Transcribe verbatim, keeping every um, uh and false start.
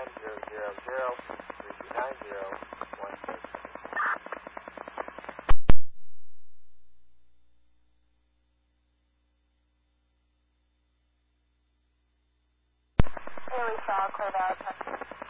ten zero zero zero three two nine zero one six. Haley Shaw, cleared out.